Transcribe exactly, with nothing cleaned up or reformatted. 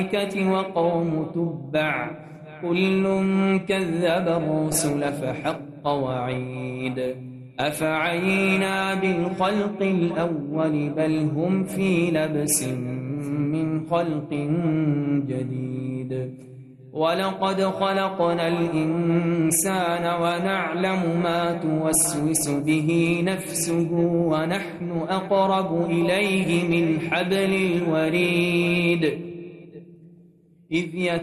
وقوم تبع كل كذب الرسل فحق وعيد أفعينا بالخلق الأول بل هم في لبس من خلق جديد ولقد خلقنا الإنسان ونعلم ما توسوس به نفسه ونحن أقرب إليه من حبل الوريد إذ